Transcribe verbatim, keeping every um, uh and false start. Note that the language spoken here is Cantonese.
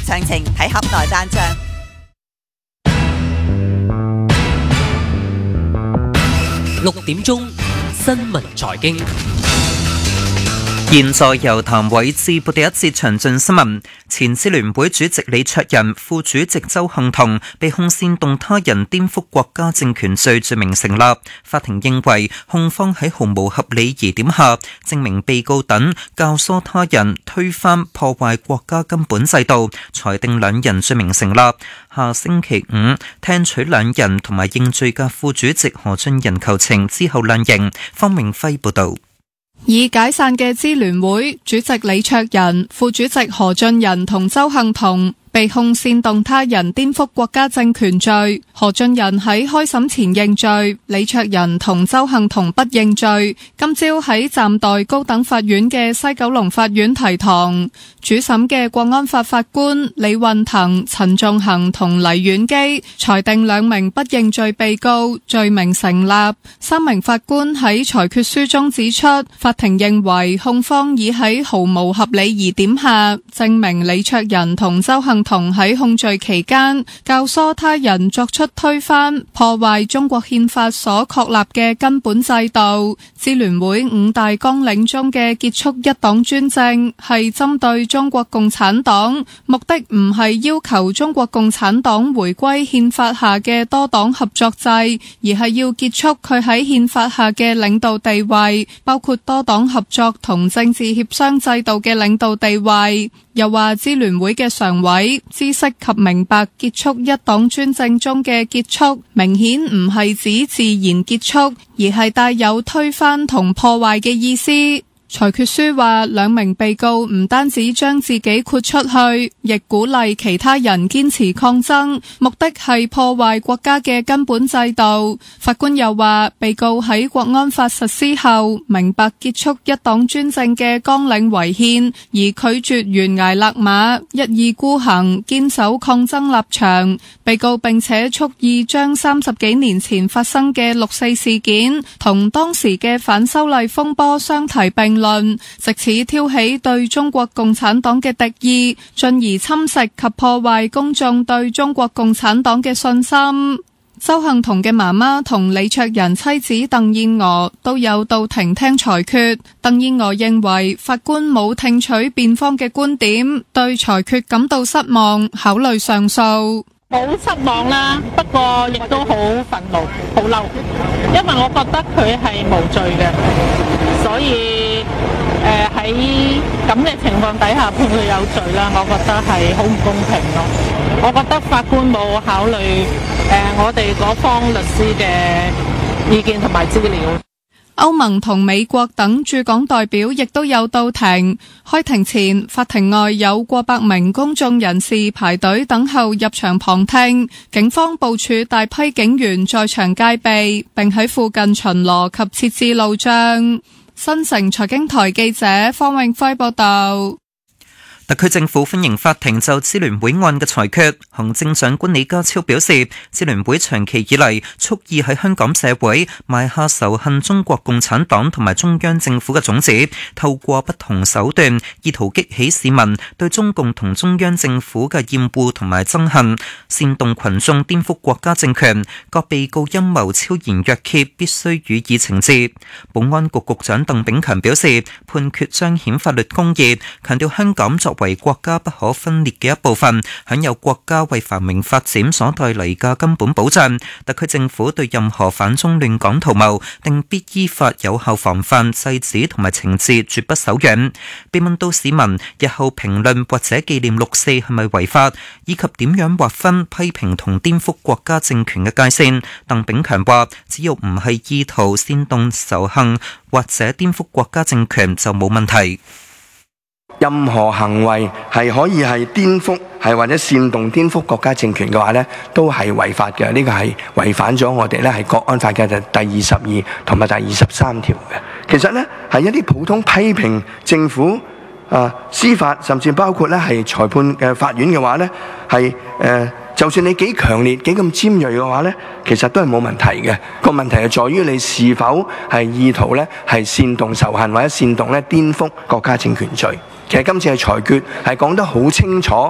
詳情睇盒內單張。 六點鐘新聞財經， 現在由譚偉智報第一節詳盡新聞。前支聯會主席李卓人、副主席鄒幸彤被控煽動他人顛覆國家政權罪罪名成立。法庭認為控方喺毫無合理疑點下，證明被告等教唆他人推翻破壞國家根本制度，裁定兩人罪名成立。下星期五聽取兩人同埋認罪嘅副主席何俊仁求情之後量刑。方永輝報道。 已解散嘅支聯會主席李卓人、副主席何俊仁同鄒幸彤被控煽動他人顛覆國家政權罪。何俊仁喺開審前認罪，李卓人同鄒幸彤不認罪。今朝喺暫代高等法院嘅西九龍法院提堂。主審嘅國安法法官李運騰、陳仲衡同黎婉基裁定兩名不認罪被告罪名成立。三名法官喺裁決書中指出，法庭認為控方已喺毫無合理疑點下，證明李卓人同鄒幸彤喺控罪期間教唆他人作出推翻、破壞中國憲法所確立嘅根本制度。支聯會五大綱領中嘅結束一黨專政係針對中國共產黨，目的唔係要求中國共產黨回歸憲法下嘅多黨合作制，而係要結束佢喺憲法下嘅領導地位，包括多黨合作同政治協商制度嘅領導地位。又話支聯會嘅常委知悉及明白結束一黨專政中嘅結束，明顯唔係指自然結束，而係帶有推翻同破壞嘅意思。裁決書話，兩名被告唔單止將自己豁出去，亦鼓勵其他人堅持抗爭，目的係破壞國家嘅根本制度。法官又話，被告喺國安法實施後，明白結束一黨專政嘅綱領違憲，而拒絕懸崖勒馬，一意孤行，堅守抗爭立場。被告並且蓄意將三十幾年前發生嘅六四事件同當時嘅反修例風波相提並論，藉此挑起對中國共產黨嘅敵意，進而侵蝕及破壞公眾對中國共產黨嘅信心。鄒幸彤嘅媽媽同李卓人妻子鄧燕娥都有到庭聽裁決。鄧燕娥認為法官冇聽取辯方嘅觀點，對裁決感到失望，考慮上訴。 好失望啦，不過亦都好憤怒、好嬲，因為我覺得佢係無罪嘅，所以誒喺咁嘅情況底下判佢有罪啦，我覺得係好唔公平咯。我覺得法官冇考慮誒我哋嗰方律師嘅意見同埋資料。 歐盟同美國等駐港代表亦都有到庭。開庭前，法庭外有過百名公眾人士排隊等候入場旁聽，警方部署大批警員在場戒備，並喺附近巡邏及設置路障。新城財經台記者方永輝報道。 特區政府歡迎法庭就支聯會案嘅裁決。行政長官李家超表示，支聯會長期以嚟蓄意喺香港社會埋下仇恨中國共產黨同埋中央政府嘅種子，透過不同手段，意圖激起市民對中共同中央政府嘅厭惡同埋憎恨，煽動群眾顛覆國家政權。各被告陰謀超然若揭，必須予以懲治。保安局局長鄧炳強表示，判決彰顯法律公義，強調香港作為國家不可分裂嘅一部分，享有國家為繁榮發展所帶嚟嘅根本保障。特區政府對任何反中亂港圖謀，定必依法有效防範、制止同埋懲治，絕不手軟。被問到市民日後評論或者紀念六四係咪違法，以及點樣劃分批評同顛覆國家政權嘅界線，鄧炳強話：只要唔係意圖煽動仇恨或者顛覆國家政權，就冇問題。 任何行為係可以係顛覆係或者煽動顛覆國家政權嘅話呢，都係違法嘅。呢個係違反咗我哋呢係國安法嘅第二十二同埋第二十三條嘅。其實呢係一啲普通批評政府啊司法，甚至包括呢係裁判嘅法院嘅話呢，係誒、呃、就算你幾強烈幾咁尖銳嘅話呢，其實都係冇問題嘅。個問題係在於你是否係意圖呢係煽動仇恨或者煽動呢顛覆國家政權罪。其實今次嘅裁決係講得好清楚。